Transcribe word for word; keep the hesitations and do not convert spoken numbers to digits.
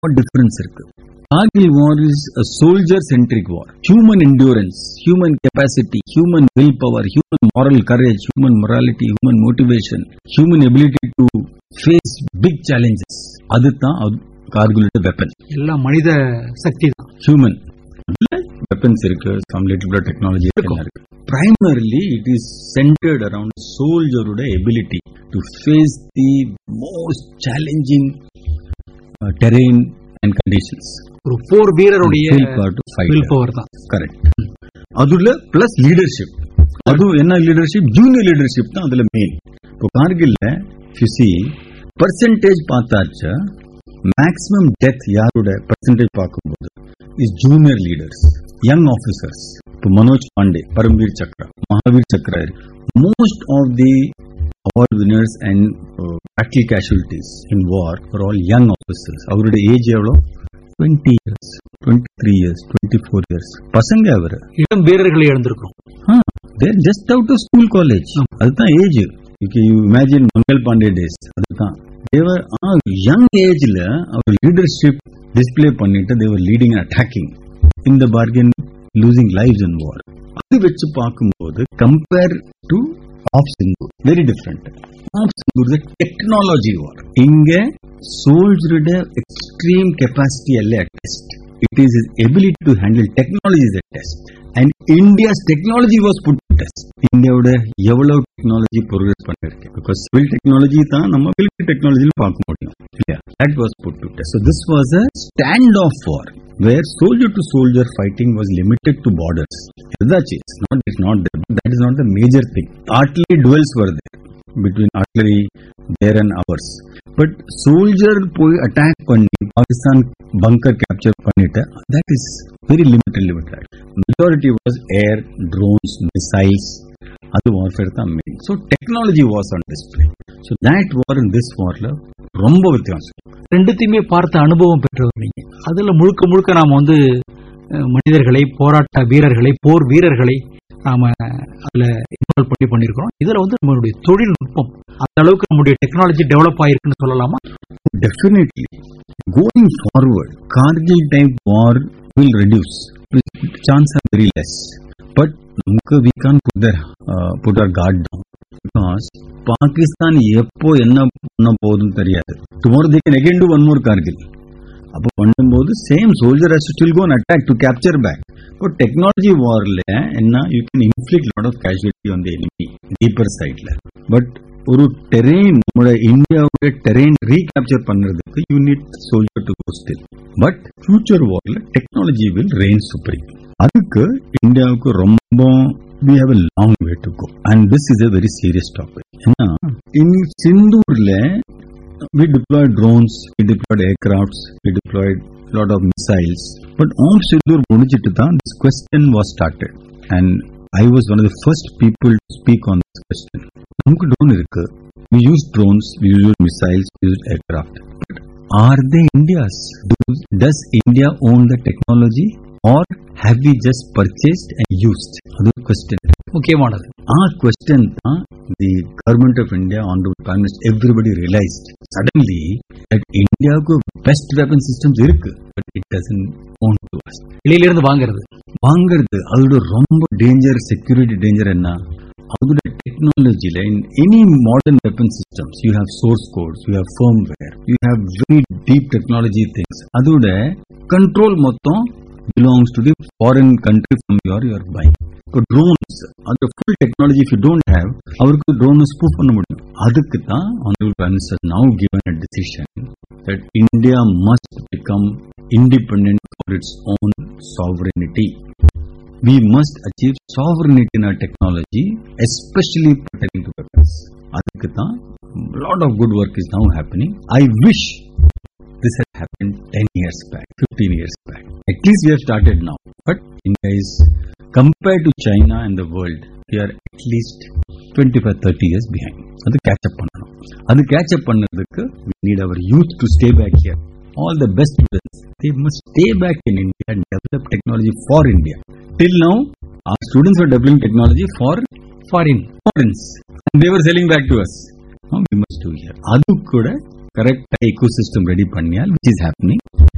what difference இருக்கு. Kargil war is a soldier-centric war. Human endurance, human capacity, human willpower, human moral courage, human morality, human motivation, human ability to face big challenges. அதுதான் கார்கிலோட weapon. எல்லாம் மனித சக்தி தான். Human. Weapons இருக்கு, some little bit of technology இருக்கு. Primarily, it is centered around soldier-oda ability to face the most challenging uh, terrain and conditions. ஒரு போர் வீரருடைய will power தான். Correct. அதுல plus leadership. அது என்ன லீடர்ஷிப்? ஜூனியர் லீடர்ஷிப் தான் அதுல main. இப்போ கார்கில்ல ஃபிசி பர்சன்டேஜ் பார்த்தாச்சா மேக்ஸிமம் டெத் யாரோட பர்சன்டேஜ் பார்க்கும்போது is junior leaders, young officers. இப்போ Manoj Pandey, Paramvir Chakra, Mahavir Chakra, most of the award winners and uh, battle casualties in war were all young officers. அவருடைய age எவ்வளோ? twenty years, twenty-three years, twenty-four years. பசங்க அவர் இளம் வீரர்களை இழந்திருக்கிறோம். they just out of school college. அதுதான் age. you imagine Mangal Pandey days. அதுதான் they were young ஏஜ்ல அவர் leadership display பண்ணிட்டு they were leading and attacking, in the bargain losing lives in war. அது வச்சு பார்க்கும்போது compare to Of Sindhu, very different. Of Sindhu is a technology war. Inge soldier extreme capacity alle a test. It is his ability to handle technology is a test. And India's technology was put to test. India oda evlo technology progress pannirukku. Because civil technology tha nama military technology la paaka mudiyum. Yeah, that was put to test. So this was a standoff war where soldier to soldier fighting was limited to borders. It's not, it's not there. That is not the major thing. Artillery duels were there between artillery there and ours. But soldier poi attack panni Pakistan bunker capture pannita, that is very limited limited. Majority was air, drones, missiles. Adu warfare tha main. So technology was on display. So that war and this war la ரொம்ப வித்தியாசம். ரெண்டுத்தையுமே பார்த்த அனுபவம் பெற்றவர் நீங்க. அதுல முழுக்க முழுக்க நாம வந்து மனிதர்களை, போராட்ட வீரர்களை, போர் வீரர்களை நாம அதுல இன்வால்வ் பண்ணி பண்ணிருக்கிறோம். இதுல வந்து நம்மளுடைய தொழில்நுட்பம் அந்த அளவுக்கு நம்முடைய டெக்னாலஜி டெவலப் ஆயிருக்குன்னு சொல்லலாமா? Definitely. Going forward, Kargil type war will reduce. Chances are very less. But we can't put, their, uh, put our guard down. Because Pakistan எப்போ என்ன பண்ண போகுதுன்னு தெரியாது. Tomorrow they can again do one more Kargil. அப்போ பண்ணும்போது same soldier has to still go and attack to capture back. இப்போ technology வார்ல என்ன you can inflict lot of casualty on the enemy deeper sideல. But ஒரு terrain நம்மளோட இந்தியாவோட terrain recapture பண்றதுக்கு you need soldier to go still. But future warல technology will reign supreme. அதுக்கு இந்தியாவுக்கு ரொம்ப we have a long way to go. And this is a very serious topic. ஏன்னா in சிந்தூர்ல we deployed drones, we deployed aircrafts, we deployed a lot of missiles. But on Sindur முடிச்சிட்டு தான் this question was started. And I was one of the first people to speak on this question. நமக்கு drone இருக்கு. We use drones, we use missiles, we use aircraft. But are they India's? Does India own the technology? Or have we just purchased and used? That's the question. முக்கியமானது. Our question tha the government of India, honorable Prime Minister, everybody realized suddenly that India ku best weapon systems irukku, but it doesn't own to us. வெளியில இருந்து வாங்குறது. வாங்குறது அதோட ரொம்ப danger, security danger என்ன? அதோட டெக்னாலஜில in any modern weapon systems you have source codes, you have firmware, you have very deep technology things. அதோட control மொத்தம் belongs to the foreign country from your you are buying. So drones, the full technology if you don't have, avarku drone spoof panna mudiyum. Adukku dhaan honorable Prime Minister now given a decision that India must become independent for its own sovereignty. We must achieve sovereignty in our technology, especially pertaining to weapons. Adukku dhaan a lot of good work is now happening. I wish this had happened ten years back, fifteen years back. At least we have started now. But India is, compared to China and the world, we are at least twenty-five to thirty years behind. Adu catch up pannanom. Adu catch up pannadukku we need our youth to stay back here. All the best students, they must stay back in India and develop technology for India. Till now, our students were developing technology for foreign, foreigners. And they were selling back to us. Now we must do here. Adu kuda correct ecosystem ready panniyal, which is happening.